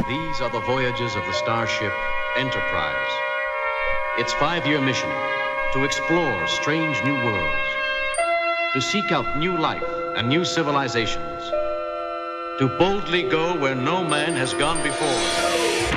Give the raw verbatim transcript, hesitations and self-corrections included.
These are the voyages of the starship Enterprise. Its five-year mission, to explore strange new worlds, to seek out new life and new civilizations, to boldly go where no man has gone before.